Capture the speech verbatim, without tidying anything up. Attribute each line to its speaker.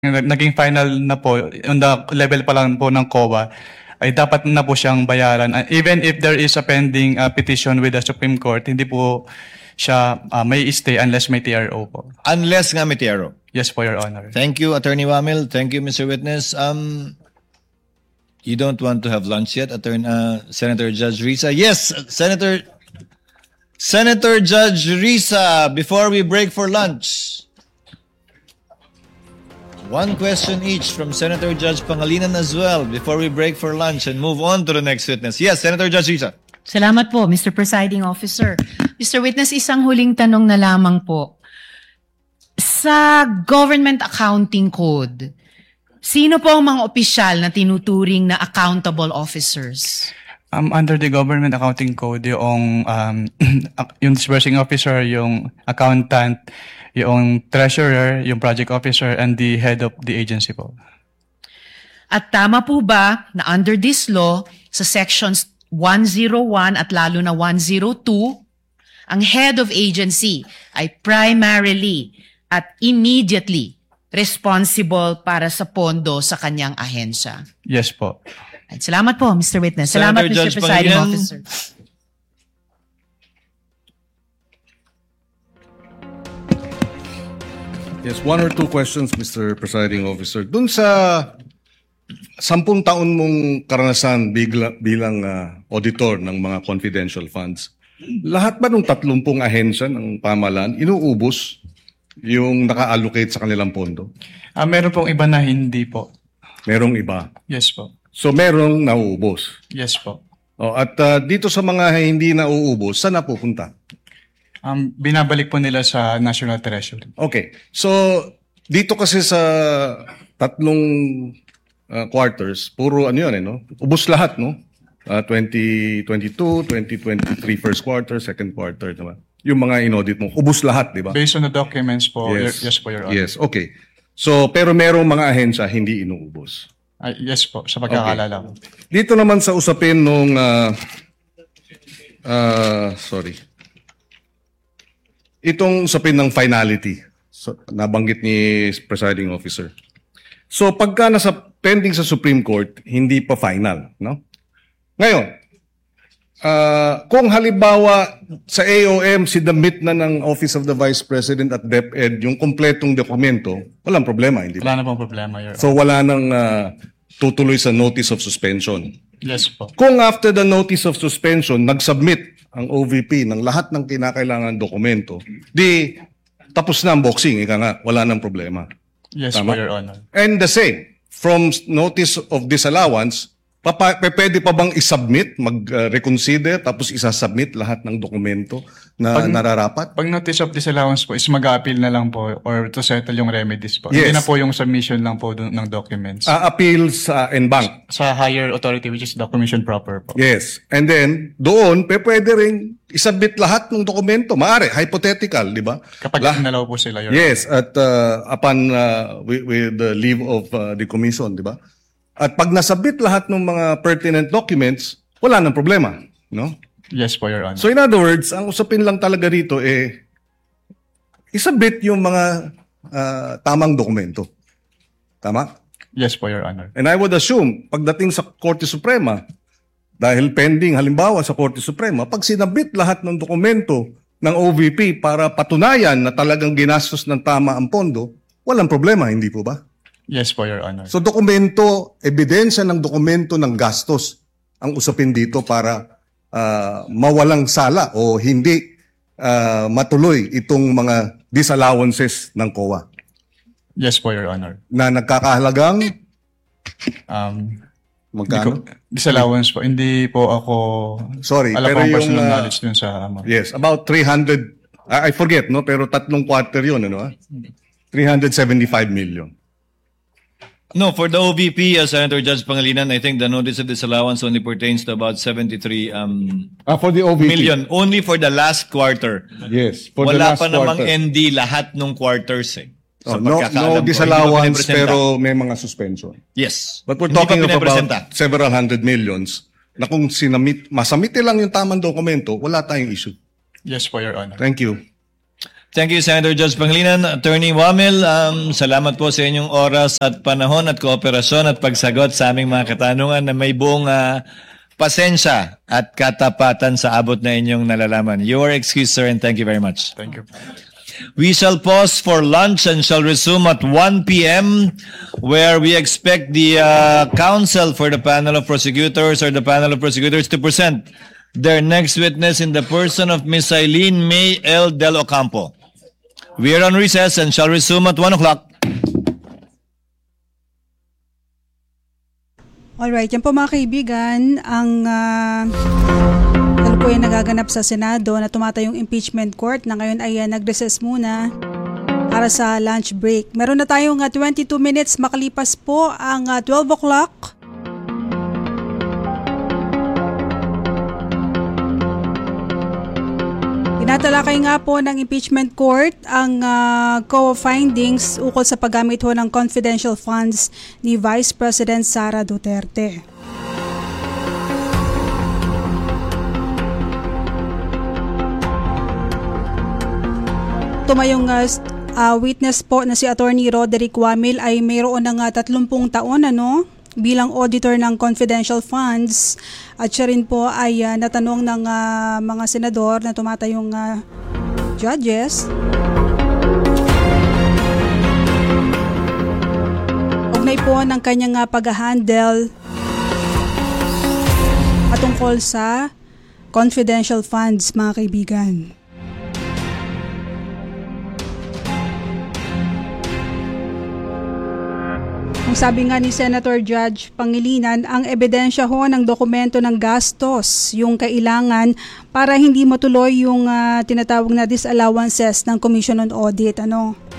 Speaker 1: naging final na po, on the level pa lang po ng C O A, ay dapat na po siyang bayaran. Uh, even if there is a pending uh, petition with the Supreme Court, hindi po siya uh, may stay unless may T R O po.
Speaker 2: Unless nga may T R O.
Speaker 1: Yes po, Your Honor.
Speaker 2: Thank you, Attorney Wamil. Thank you, Mister Witness. Um, you don't want to have lunch yet, Attorney uh, Senator Judge Risa? Yes, Senator Senator Judge Risa. Before we break for lunch, one question each from Senator Judge Pangilinan as well before we break for lunch and move on to the next witness. Yes, Senator Judge Risa.
Speaker 3: Salamat po, Mister Presiding Officer. Mister Witness, isang huling tanong na lamang po. Sa Government Accounting Code, sino po ang mga opisyal na tinuturing na accountable officers?
Speaker 1: Um, under the Government Accounting Code, yung, um, yung disbursing officer, yung accountant, yung treasurer, yung project officer, and the head of the agency po.
Speaker 3: At tama po ba na under this law, sa sections one oh one at lalo na one oh two, ang head of agency ay primarily at immediately responsible para sa pondo sa kanyang ahensya?
Speaker 1: Yes po.
Speaker 3: At salamat po, Mister Witness. Salamat,
Speaker 2: Senator
Speaker 3: Mister
Speaker 2: Judge
Speaker 3: Presiding
Speaker 2: Pangilinan.
Speaker 3: Officer.
Speaker 4: Yes, one or two questions, Mister Presiding Officer. Doon sa sampung taon mong karanasan bigla, bilang uh, auditor ng mga confidential funds, lahat ba ng tatlumpung ahensya ng pamahalaan inuubos yung naka-allocate sa kanilang pondo?
Speaker 1: Uh, meron pong iba na hindi po.
Speaker 4: Merong iba.
Speaker 1: Yes po.
Speaker 4: So merong nauubos.
Speaker 1: Yes po.
Speaker 4: Oh, at uh, dito sa mga hindi nauubos, saan napupunta?
Speaker 1: Um, binabalik po nila sa National Treasury.
Speaker 4: Okay. So dito kasi sa tatlong uh, quarters, puro ano yun eh, no? Ubos lahat, no? Uh, twenty twenty-two, twenty twenty-three first quarter, second quarter, diba? Yung mga inaudit mo, ubos lahat, di ba?
Speaker 1: Based on the documents po,
Speaker 4: Yes.
Speaker 1: yes, yes po, Your Honor.
Speaker 4: Yes, okay. So, pero merong mga ahensya hindi inuubos.
Speaker 1: Uh, yes po, sa pagkakalala ko.
Speaker 4: Dito naman sa usapin nung, uh, uh, sorry, itong usapin ng finality, so, nabanggit ni Presiding Officer. So, pagka nasa pending sa Supreme Court, hindi pa final, no? Ngayon, Uh, kung halimbawa sa A O M sinabit na ng Office of the Vice President at DepEd yung kompletong dokumento, walang problema, hindi ba?
Speaker 1: Wala na pong problema, Your Honor.
Speaker 4: So wala nang uh, tutuloy sa notice of suspension.
Speaker 1: Yes po.
Speaker 4: Kung after the notice of suspension, nag-submit ang O V P ng lahat ng kinakailangan dokumento, di tapos na ang boxing, ika nga, wala nang problema.
Speaker 1: Yes
Speaker 4: Tama?
Speaker 1: po, Your Honor.
Speaker 4: And the same, from notice of disallowance, Papa, pwede pa bang isubmit, mag-reconsider, uh, tapos isasubmit lahat ng dokumento na
Speaker 1: Pag-
Speaker 4: nararapat?
Speaker 1: Pag notice of disallowance po is mag-a-appeal na lang po or to settle yung remedies po.
Speaker 4: Yes.
Speaker 1: Hindi na po yung submission lang po dun, ng documents.
Speaker 4: Uh, appeal sa N-Bank.
Speaker 1: Sa higher authority which is the commission proper po.
Speaker 4: Yes. And then, doon, pe, pwede rin isubmit lahat ng dokumento. Maari, hypothetical, di ba?
Speaker 1: Kapag
Speaker 4: Lah-
Speaker 1: inalaw po sila, Your
Speaker 4: Yes, at uh, upon uh, with, with the leave of uh, the commission, di ba? At pag nasabit lahat ng mga pertinent documents, wala nang problema, no?
Speaker 1: Yes po, Your Honor.
Speaker 4: So in other words, ang usapin lang talaga rito eh isabit yung mga uh, tamang dokumento. Tama?
Speaker 1: Yes po, Your Honor.
Speaker 4: And I would assume pagdating sa Korte Suprema, dahil pending halimbawa sa Korte Suprema, pag sinabit lahat ng dokumento ng O V P para patunayan na talagang ginastos ng tama ang pondo, walang problema, hindi po ba?
Speaker 1: Yes po, Your Honor.
Speaker 4: So dokumento, ebidensya ng dokumento ng gastos ang usapin dito para uh, mawalang sala o hindi uh, matuloy itong mga disallowances ng C O A
Speaker 1: Yes po, Your Honor.
Speaker 4: na nagkakahalagang
Speaker 1: Um,
Speaker 4: magkano?
Speaker 1: Hindi ko- disallowance po. Hindi po ako
Speaker 4: Sorry,
Speaker 1: alam
Speaker 4: pero
Speaker 1: po ang
Speaker 4: yung,
Speaker 1: personal
Speaker 4: uh,
Speaker 1: knowledge dun sa amount.
Speaker 4: Yes, about three hundred, I I forget, no? Pero tatlong quarter yun, ano? ah? three hundred seventy-five million.
Speaker 2: No, for the O V P, uh, Senator Judge Pangilinan, I think the notice of disallowance only pertains to about seventy-three um,
Speaker 4: Ah, for the O V P?
Speaker 2: million. Only for the last quarter.
Speaker 4: Yes, for the
Speaker 2: Wala
Speaker 4: last
Speaker 2: pa namang
Speaker 4: quarter.
Speaker 2: N D lahat ng quarters eh.
Speaker 4: Oh,
Speaker 2: Sa
Speaker 4: no,
Speaker 2: pagkakaalam ko,
Speaker 4: no
Speaker 2: hindi pa
Speaker 4: disallowance
Speaker 2: pinapresenta.
Speaker 4: pero may mga suspension.
Speaker 2: Yes.
Speaker 4: But we're
Speaker 2: Hindi pa
Speaker 4: talking of
Speaker 2: pinapresenta.
Speaker 4: about several hundred millions na kung sinamit, masamite lang yung tamang dokumento, wala tayong issue.
Speaker 1: Yes po, Your Honor.
Speaker 4: Thank you.
Speaker 2: Thank you, Senator Judge Pangilinan. Attorney Wamil, um, salamat po sa inyong oras at panahon at kooperasyon at pagsagot sa aming mga katanungan na may buong uh, pasensya at katapatan sa abot na inyong nalalaman. You are excused, sir, and thank you very much.
Speaker 1: Thank you.
Speaker 2: We shall pause for lunch and shall resume at one p.m. where we expect the uh, counsel for the panel of prosecutors or the panel of prosecutors to present their next witness in the person of Miss Eileen May L. Del Ocampo. We are on recess and shall resume at one o'clock.
Speaker 5: Alright, yan po mga kaibigan, ang uh, ano po yung nagaganap sa Senado na tumatayong impeachment court na ngayon ay uh, nag-recess muna para sa lunch break. Meron na tayong uh, twenty-two minutes makalipas po ang uh, twelve o'clock. Tinatalakay nga po ng impeachment court ang uh, C O A findings ukol sa paggamit ho ng confidential funds ni Vice President Sara Duterte. Tumayong uh, uh, witness po na si Attorney Roderick Wamil ay mayroon ng uh, tatlumpung taon ano, bilang auditor ng confidential funds at siya rin po ay uh, natanong ng uh, mga senador na tumatayong uh, judges ugnay po ng kanyang uh, pag-handle at tungkol sa confidential funds mga kaibigan. Ang sabi nga ni Senator Judge Pangilinan, ang ebidensya ho ng dokumento ng gastos yung kailangan para hindi matuloy yung uh, tinatawag na disallowances ng Commission on Audit. Ano?